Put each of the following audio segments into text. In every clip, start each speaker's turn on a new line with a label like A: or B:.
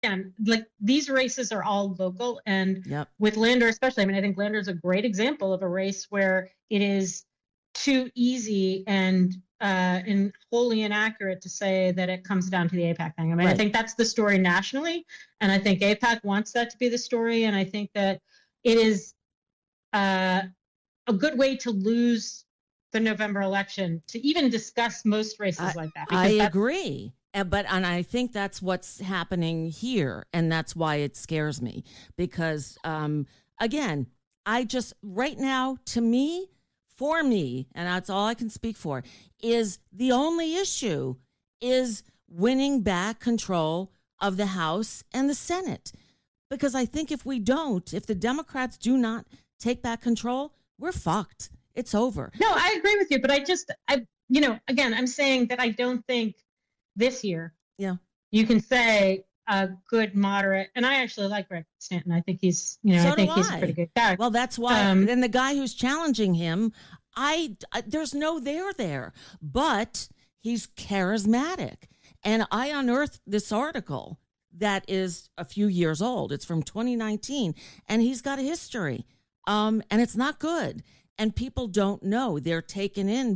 A: again, like these races are all local, and
B: Yep.
A: with Lander especially, I mean, I think Lander is a great example of a race where it is too easy and wholly inaccurate to say that it comes down to the AIPAC thing. I mean, I
B: Right.
A: think that's the story nationally, and I think AIPAC wants that to be the story, and I think that it is uh, a good way to lose the November election to even discuss most races like that,
B: I
A: because that's
B: agree. And I think that's what's happening here, and that's why it scares me because again, I just right now to me, for me, and that's all I can speak for, is the only issue is winning back control of the House and the Senate. Because I think if we don't, if the Democrats do not take back control, we're fucked. It's over.
A: no, I agree with you, but again, I'm saying that I don't think this year
B: Yeah.
A: you can say a good moderate, and I actually like Greg Stanton. I think I
B: So do
A: think he's a pretty
B: I.
A: good guy.
B: Well, that's why.
A: Um,
B: And the guy who's challenging him, there's no there, but he's charismatic. And I unearthed this article that is a few years old. It's from 2019, and he's got a history, and it's not good. And people don't know. They're taken in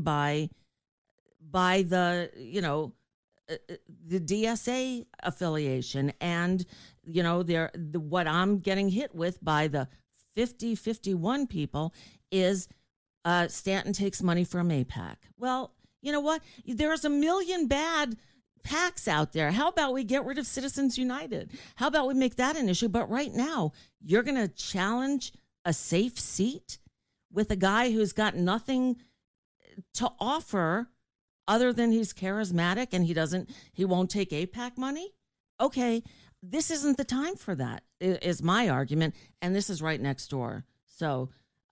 B: by the the DSA affiliation, and what I'm getting hit with by the 50-51 people is Stanton takes money from AIPAC. Well, you know what? There's a million bad PACs out there. How about we get rid of Citizens United? How about we make that an issue? But right now, you're going to challenge a safe seat with a guy who's got nothing to offer other than he's charismatic and he won't take AIPAC money. Okay, this isn't the time for that, is my argument, and this is right next door. So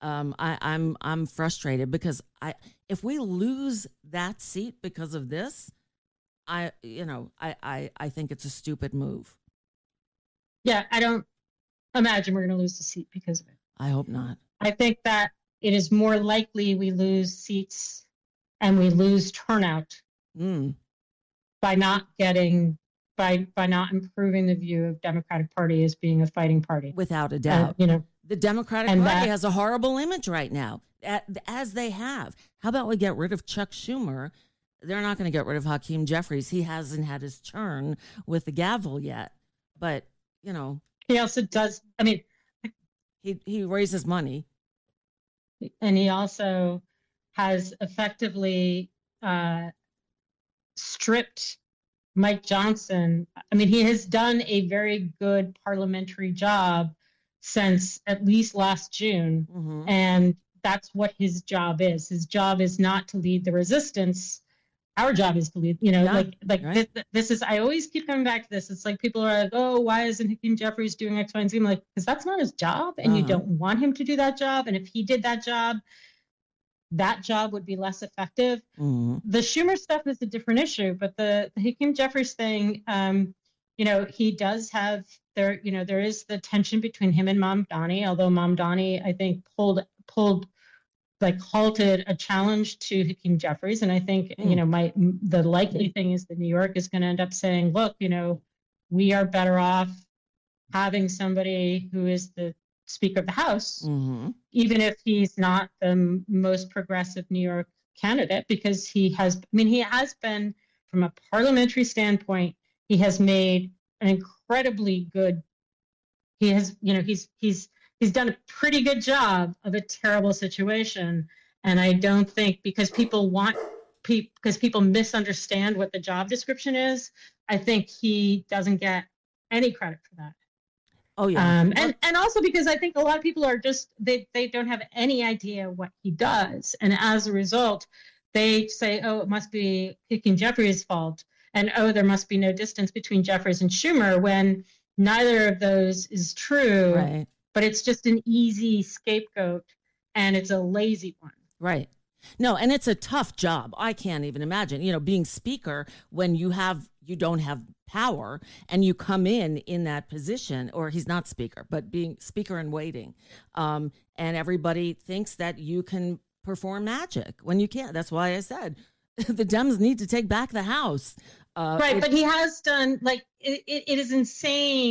B: I'm frustrated because if we lose that seat because of this, I think it's a stupid move.
A: yeah, I don't imagine we're going to lose the seat because of it.
B: I hope not.
A: I think that it is more likely we lose seats and we lose turnout by not improving the view of Democratic Party as being a fighting party.
B: Without a doubt. The Democratic Party has a horrible image right now, as they have. How about we get rid of Chuck Schumer? They're not going to get rid of Hakeem Jeffries. He hasn't had his turn with the gavel yet. But,
A: he also does, I mean,
B: he raises money.
A: And he also has effectively stripped Mike Johnson. I mean, he has done a very good parliamentary job since at least last June.
B: Mm-hmm.
A: And that's what his job is. His job is not to lead the resistance. Our job is to lead, right. This is, I always keep coming back to this. It's like people are like, oh, why isn't Hakeem Jeffries doing X, Y, and Z? I'm like, because that's not his job. And you don't want him to do that job. And if he did that job would be less effective.
B: Mm-hmm.
A: The Schumer stuff is a different issue, but the Hakeem Jeffries thing, he does have there is the tension between him and Mamdani, although Mamdani, I think, halted a challenge to Hakeem Jeffries. And I think, the likely thing is that New York is going to end up saying, look, we are better off having somebody who is the Speaker of the House, even if he's not the most progressive New York candidate, because he has been, from a parliamentary standpoint, he has made an incredibly good, he's done a pretty good job of a terrible situation. And I don't think because people misunderstand what the job description is, I think he doesn't get any credit for that.
B: Oh yeah.
A: And also because I think a lot of people are just, they don't have any idea what he does. And as a result, they say, oh, it must be Hakeem Jeffries' fault. And oh, there must be no distance between Jeffries and Schumer, when neither of those is true.
B: Right.
A: But it's just an easy scapegoat, and it's a lazy one.
B: Right. No, and it's a tough job. I can't even imagine, being speaker when you don't have power and you come in that position, or he's not speaker, but being speaker in waiting. And everybody thinks that you can perform magic when you can't. That's why I said the Dems need to take back the House.
A: Right, but he has done, like, it is insane